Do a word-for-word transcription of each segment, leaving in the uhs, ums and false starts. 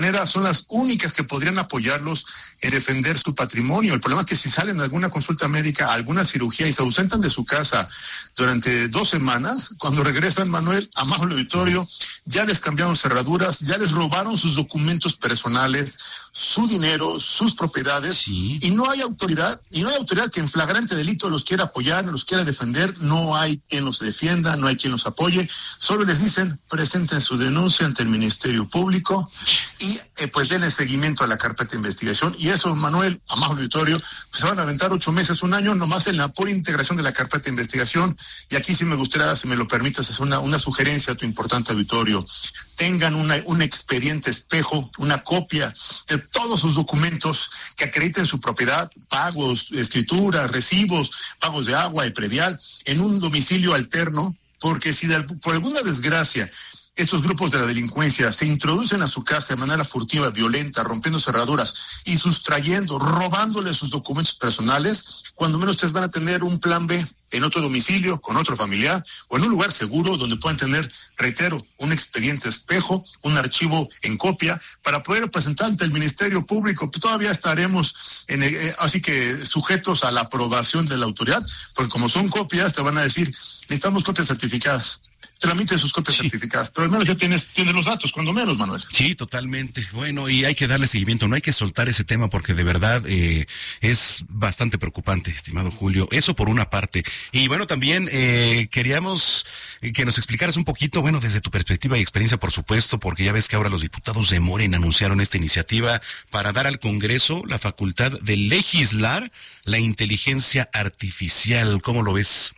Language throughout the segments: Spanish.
son las únicas que podrían apoyarlos en defender su patrimonio. El problema es que si salen a alguna consulta médica, a alguna cirugía y se ausentan de su casa durante dos semanas, cuando regresan, Manuel, a Majo Auditorio, ya les cambiaron cerraduras, ya les robaron sus documentos personales, su dinero, sus propiedades, sí. y no hay autoridad, y no hay autoridad que en flagrante delito los quiera apoyar, los quiera defender, no hay quien los defienda, no hay quien los apoye, solo les dicen, presenten su denuncia ante el Ministerio Público y eh, pues denle seguimiento a la carpeta de investigación. Y eso, Manuel, a Majo Auditorio, pues se van a aventar ocho meses, un año, nomás en la pura integración de la carpeta de investigación. Y aquí sí me gustaría, si me lo permites, hacer una, una sugerencia a tu importante auditorio. Tengan una, un expediente espejo, una copia de todos sus documentos que acrediten su propiedad, pagos, escrituras, recibos, pagos de agua y predial, en un domicilio alterno, porque si de, por alguna desgracia estos grupos de la delincuencia se introducen a su casa de manera furtiva, violenta, rompiendo cerraduras y sustrayendo, robándole sus documentos personales, cuando menos ustedes van a tener un plan B en otro domicilio, con otro familiar, o en un lugar seguro donde puedan tener, reitero, un expediente espejo, un archivo en copia, para poder presentar ante el Ministerio Público. Todavía estaremos en, eh, así que sujetos a la aprobación de la autoridad, porque como son copias, te van a decir, necesitamos copias certificadas. Tramite sus copias sí. certificadas, pero al menos ya tienes, tienes los datos, cuando menos, Manuel. Sí, totalmente. Bueno, y hay que darle seguimiento, no hay que soltar ese tema porque de verdad eh, es bastante preocupante, estimado Julio. Eso por una parte. Y bueno, también eh, queríamos que nos explicaras un poquito, bueno, desde tu perspectiva y experiencia, por supuesto, porque ya ves que ahora los diputados de Morena anunciaron esta iniciativa para dar al Congreso la facultad de legislar la inteligencia artificial. ¿Cómo lo ves?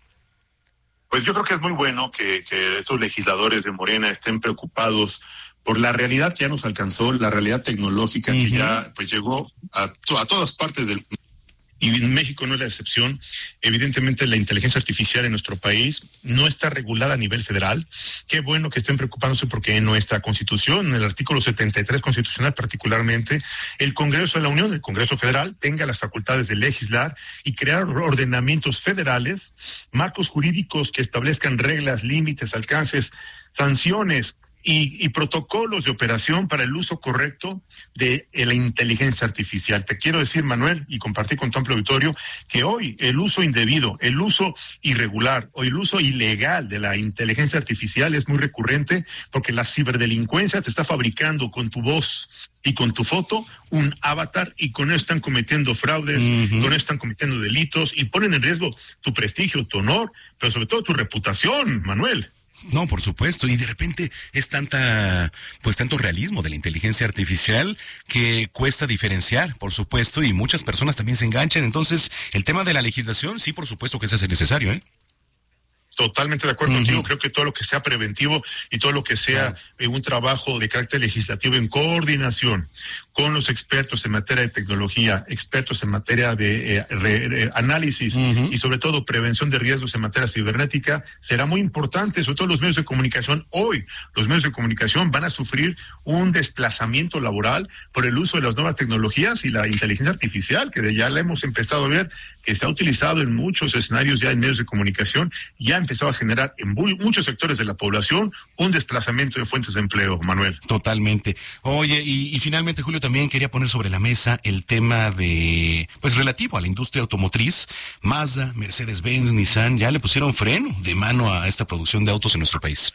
Pues yo creo que es muy bueno que, que estos legisladores de Morena estén preocupados por la realidad que ya nos alcanzó, la realidad tecnológica uh-huh. que ya pues llegó a, to- a todas partes del mundo. Y México no es la excepción. Evidentemente la inteligencia artificial en nuestro país no está regulada a nivel federal. Qué bueno que estén preocupándose porque en nuestra Constitución, en el artículo setenta y tres constitucional particularmente, el Congreso de la Unión, el Congreso Federal, tenga las facultades de legislar y crear ordenamientos federales, marcos jurídicos que establezcan reglas, límites, alcances, sanciones, Y, y protocolos de operación para el uso correcto de, de la inteligencia artificial. Te quiero decir, Manuel, y compartir con tu amplio auditorio, que hoy el uso indebido, el uso irregular o el uso ilegal de la inteligencia artificial es muy recurrente porque la ciberdelincuencia te está fabricando con tu voz y con tu foto un avatar y con eso están cometiendo fraudes, uh-huh. con eso están cometiendo delitos y ponen en riesgo tu prestigio, tu honor, pero sobre todo tu reputación, Manuel. No, por supuesto, y de repente es tanta, pues tanto realismo de la inteligencia artificial que cuesta diferenciar, por supuesto, y muchas personas también se enganchan. Entonces, el tema de la legislación, sí, por supuesto que se hace necesario, ¿eh? Totalmente de acuerdo uh-huh. contigo. Creo que todo lo que sea preventivo y todo lo que sea uh-huh. eh, un trabajo de carácter legislativo en coordinación con los expertos en materia de tecnología, expertos en materia de eh, re, re, análisis uh-huh. y sobre todo prevención de riesgos en materia cibernética, será muy importante, sobre todo los medios de comunicación. Hoy los medios de comunicación van a sufrir un desplazamiento laboral por el uso de las nuevas tecnologías y la inteligencia artificial, que ya la hemos empezado a ver, que está utilizado en muchos escenarios ya en medios de comunicación, ya ha empezado a generar en muy, muchos sectores de la población un desplazamiento de fuentes de empleo, Manuel. Totalmente. Oye, y, y finalmente, Julio, también quería poner sobre la mesa el tema de, pues relativo a la industria automotriz. Mazda, Mercedes-Benz, Nissan, ya le pusieron freno de mano a esta producción de autos en nuestro país.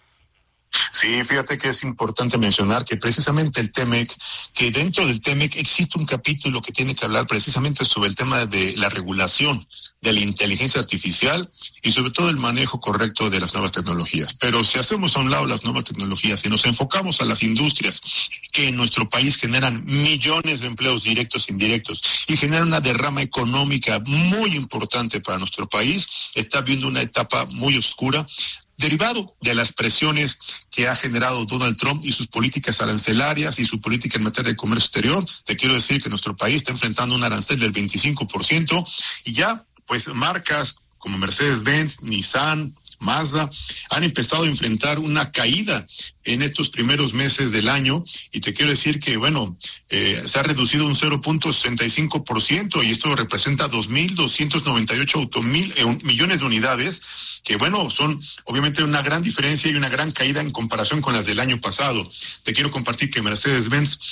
Sí, fíjate que es importante mencionar que precisamente el T M E C, que dentro del T M E C existe un capítulo que tiene que hablar precisamente sobre el tema de la regulación de la inteligencia artificial y sobre todo el manejo correcto de las nuevas tecnologías. Pero si hacemos a un lado las nuevas tecnologías y nos enfocamos a las industrias que en nuestro país generan millones de empleos directos e indirectos y generan una derrama económica muy importante para nuestro país, está viendo una etapa muy oscura derivado de las presiones que ha generado Donald Trump y sus políticas arancelarias y su política en materia de comercio exterior. Te quiero decir que nuestro país está enfrentando un arancel del veinticinco por ciento y ya, pues, marcas como Mercedes-Benz, Nissan, Mazda, han empezado a enfrentar una caída en estos primeros meses del año, y te quiero decir que, bueno, eh, se ha reducido un cero punto sesenta y cinco por ciento, y esto representa dos mil doscientos noventa y ocho automil, eh, millones de unidades, que, bueno, son obviamente una gran diferencia y una gran caída en comparación con las del año pasado. Te quiero compartir que Mercedes-Benz